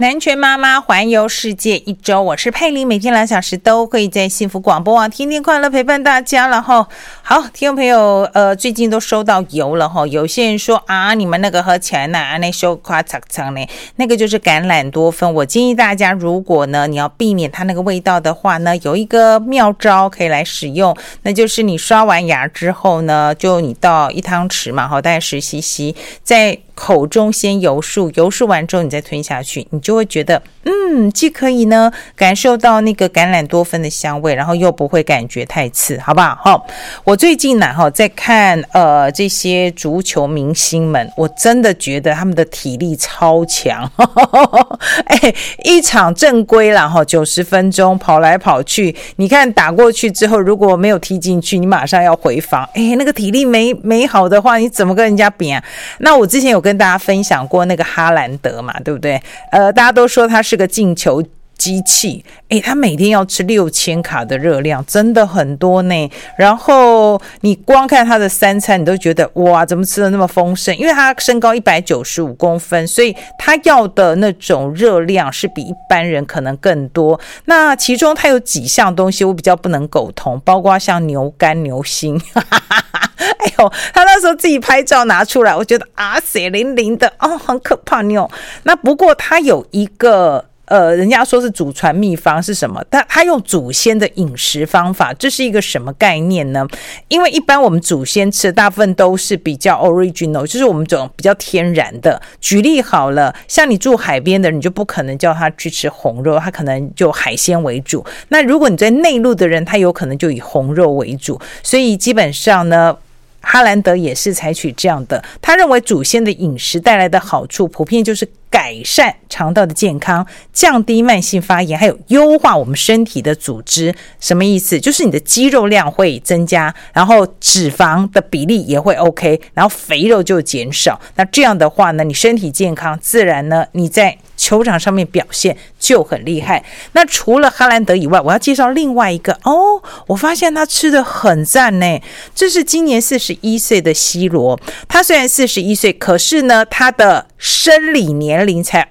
南拳妈妈环游世界一周，我是佩玲，每天2小时都会在幸福广播网天天快乐陪伴大家了哈。好，听众朋友，最近都收到油了哈，有些人说啊，你们那个喝起来那修夸擦擦呢，那个就是橄榄多酚。我建议大家，如果呢你要避免它那个味道的话呢，有一个妙招可以来使用，那就是你刷完牙之后呢，就你倒1汤匙嘛，好，大概10cc，在口中先游漱完之后你再吞下去，你就会觉得既可以呢感受到那个橄榄多酚的香味，然后又不会感觉太刺，好不好？我最近呢在看这些足球明星们，我真的觉得他们的体力超强一场正规啦90分钟跑来跑去，你看打过去之后如果没有踢进去，你马上要回防，那个体力没好的话，你怎么跟人家比啊？那我之前有跟大家分享过那个哈兰德嘛，对不对？大家都说他是个进球机器，他每天要吃6000卡的热量，真的很多呢。然后你光看他的3餐，你都觉得哇，怎么吃的那么丰盛？因为他身高195公分，所以他要的那种热量是比一般人可能更多。那其中他有几项东西我比较不能苟同，包括像牛肝、牛心他那时候自己拍照拿出来，我觉得血淋淋的很可怕那不过他有一个人家说是祖传秘方是什么？他用祖先的饮食方法，这是一个什么概念呢？因为一般我们祖先吃的大部分都是比较 original， 就是我们这种比较天然的。举例好了，像你住海边的人，你就不可能叫他去吃红肉，他可能就海鲜为主。那如果你在内陆的人，他有可能就以红肉为主。所以基本上呢，哈兰德也是采取这样的，他认为祖先的饮食带来的好处普遍就是改善肠道的健康，降低慢性发炎，还有优化我们身体的组织。什么意思？就是你的肌肉量会增加，然后脂肪的比例也会 OK， 然后肥肉就减少。那这样的话呢，你身体健康，自然呢你在球场上面表现就很厉害。那除了哈兰德以外，我要介绍另外一个我发现他吃的很赞呢。这是今年41岁的 C 罗，他虽然41岁，可是呢他的生理年龄才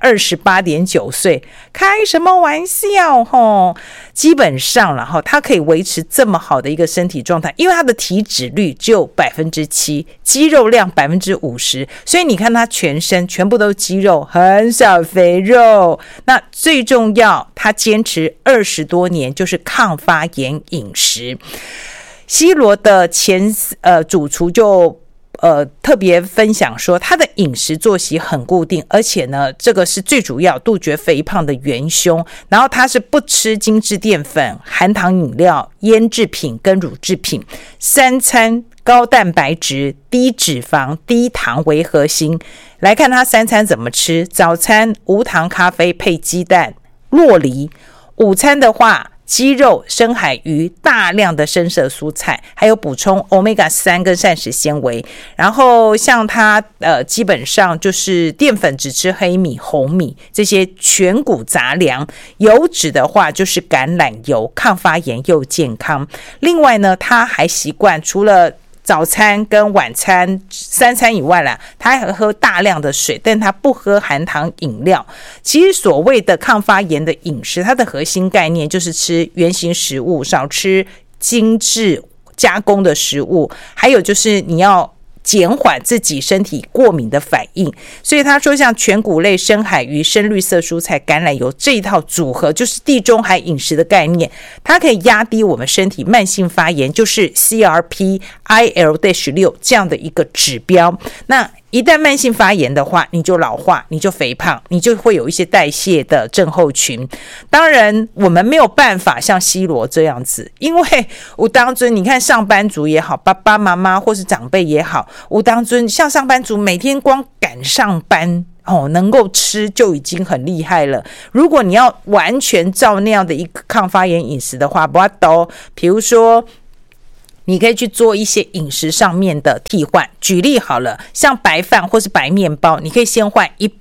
28.9岁，开什么玩笑基本上了他可以维持这么好的一个身体状态，因为他的体脂率只有 7%， 肌肉量 50%， 所以你看他全身全部都是肌肉，很少肥肉。那最重要，他坚持20多年就是抗发炎饮食。C 罗的前主厨就特别分享说，他的饮食作息很固定，而且呢这个是最主要杜绝肥胖的元凶。然后他是不吃精致淀粉、含糖饮料、腌制品跟乳制品，3餐高蛋白质、低脂肪、低糖为核心。来看他3餐怎么吃：早餐无糖咖啡配鸡蛋、酪梨；午餐的话，鸡肉、深海鱼、大量的深色蔬菜，还有补充 Omega-3 跟膳食纤维。然后像它基本上就是淀粉只吃黑米、红米这些全谷杂粮，油脂的话就是橄榄油，抗发炎又健康。另外呢，他还习惯除了早餐跟晚餐3餐以外啦，他还喝大量的水，但他不喝含糖饮料。其实所谓的抗发炎的饮食，它的核心概念就是吃原型食物，少吃精致加工的食物，还有就是你要减缓自己身体过敏的反应。所以他说像全谷类、深海鱼、深绿色蔬菜、橄榄油这一套组合，就是地中海饮食的概念，它可以压低我们身体慢性发炎，就是 CRP-IL-6 这样的一个指标。那一旦慢性发炎的话，你就老化，你就肥胖，你就会有一些代谢的症候群。当然我们没有办法像 C 罗这样子，因为有当尊你看上班族也好，爸爸妈妈或是长辈也好，有当尊像上班族每天光赶上班能够吃就已经很厉害了。如果你要完全照那样的一个抗发炎饮食的话，不要都比如说你可以去做一些饮食上面的替换。举例好了，像白饭或是白面包，你可以先换一半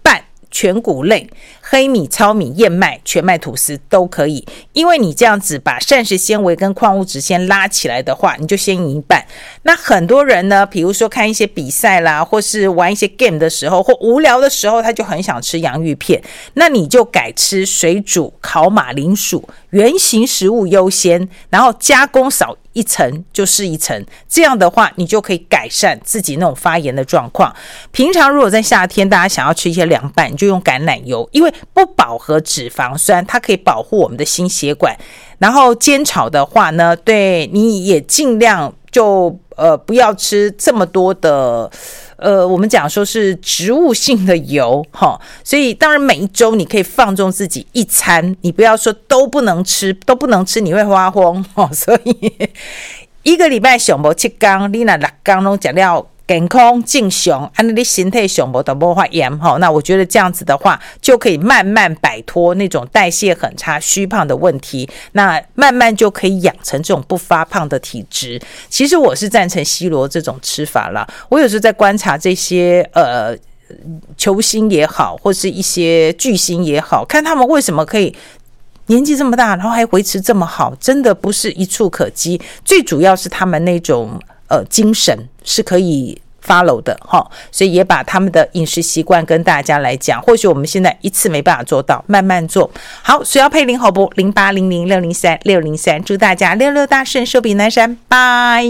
全谷类，黑米、糙米、燕麦、全麦吐司都可以，因为你这样子把膳食纤维跟矿物质先拉起来的话，你就先赢一半。那很多人呢，比如说看一些比赛啦，或是玩一些 game 的时候，或无聊的时候，他就很想吃洋芋片，那你就改吃水煮、烤马铃薯，原型食物优先，然后加工少一层就是一层，这样的话你就可以改善自己那种发炎的状况。平常如果在夏天大家想要吃一些凉拌，你就用橄榄油，因为不饱和脂肪酸，它可以保护我们的心血管。然后煎炒的话呢，对，你也尽量就不要吃这么多的我们讲说是植物性的油齁，所以当然每一周你可以放纵自己一餐，你不要说都不能吃你会发疯齁，所以一个礼拜上无7天，你那6天都吃了健康正常，按你身体上无都无发炎齁，那我觉得这样子的话就可以慢慢摆脱那种代谢很差虚胖的问题，那慢慢就可以养成这种不发胖的体质。其实我是赞成西罗这种吃法啦，我有时候在观察这些球星也好，或是一些巨星也好，看他们为什么可以年纪这么大然后还维持这么好，真的不是一触可及，最主要是他们那种精神是可以 follow 的齁，所以也把他们的饮食习惯跟大家来讲，或许我们现在一次没办法做到，慢慢做好。所以要配零好不0800603603，祝大家六六大顺，寿比南山，拜。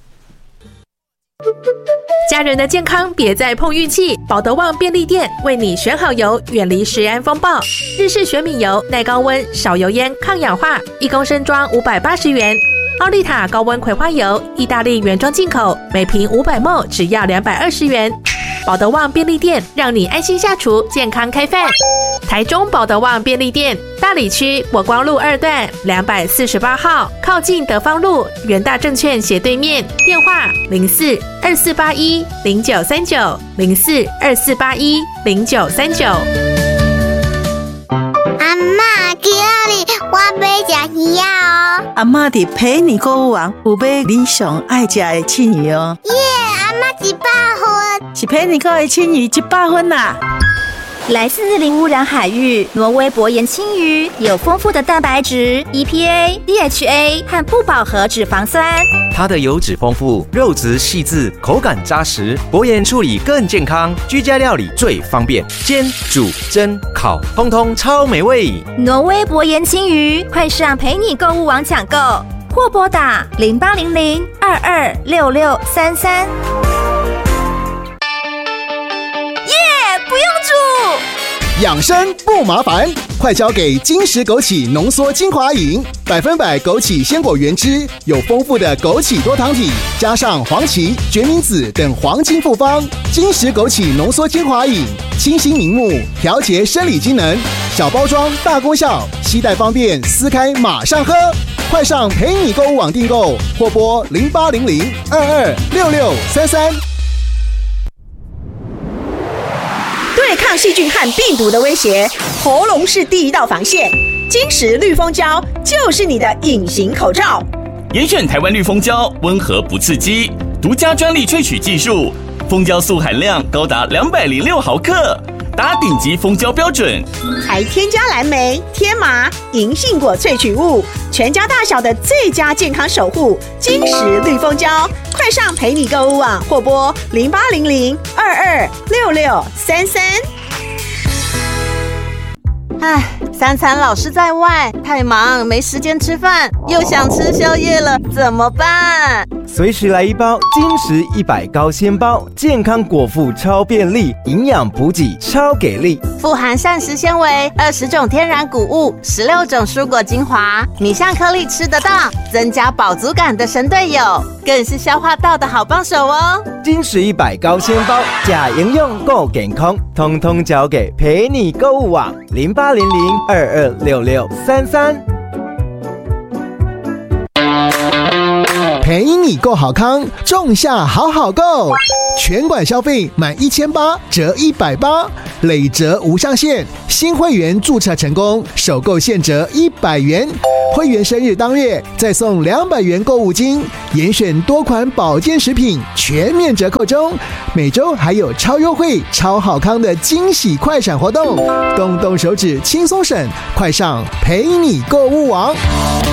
家人的健康别再碰运气，保德旺便利店为你选好油，远离食安风暴。日式玄米油，耐高温，少油烟，抗氧化，1公升装580元。奥利塔高温葵花油，意大利原装进口，每瓶500ml只要220元。保德旺便利店让你安心下厨，健康开饭。台中保德旺便利店，大里区国光路2段248号，靠近德芳路元大证券斜对面，电话0424810939 0424810939。 阿嬷，今日我要吃鱼哦。 阿嬷伫陪你购物网有买你上爱吃的青鱼哦。 耶，阿嬷100分， 是陪你购的青鱼100分啦。 来自零污染海域，挪威薄盐青鱼有丰富的蛋白质、EPA、DHA 和不饱和脂肪酸。 它的油脂丰富，肉质细致，口感扎实，薄盐处理更健康，居家料理最方便，煎、煮、蒸、烤，通通超美味。 挪威薄盐青鱼，快上陪你购物网抢购，或拨打0800226633。不用煮， 养生不麻烦，快交给金石枸杞浓缩精华饮，100%枸杞鲜果原汁，有丰富的枸杞多糖体，加上黄芪、决明子等黄金复方。金石枸杞浓缩精华饮，清新明目，调节生理机能，小包装大功效，携带方便，撕开马上喝。快上陪你购物网订购，或拨0800226633。 对抗细菌和病毒的威胁，喉咙是第一道防线。金石绿蜂胶就是你的隐形口罩。 严选台湾绿蜂胶，温和不刺激，独家专利萃取技术，蜂胶素含量高达206毫克，达顶级蜂胶标准， 还添加蓝莓、天麻、银杏果萃取物，全家大小的最佳健康守护。金石绿蜂胶，快上陪你购物网或拨0800226633。 唉，3餐老是在外，太忙没时间吃饭，又想吃宵夜了，怎么办？ 随时来一包金石100高纤包，健康果腹超便利，营养补给超给力， 富含膳食纤维、20种天然谷物、16种蔬果精华，米香颗粒吃得到，增加饱足感的神队友，更是消化道的好帮手哦。 金石100高纤包，假营养够健康，通通交给陪你购物网0800226633。 陪你购好康，仲夏好好购，全馆消费满1800折180， 累折无上限，新会员注册成功，首购现折100元。会员生日当月再送200元购物金，严选多款保健食品全面折扣中，每周还有超优惠、超好康的惊喜快闪活动，动动手指轻松省，快上陪你购物网。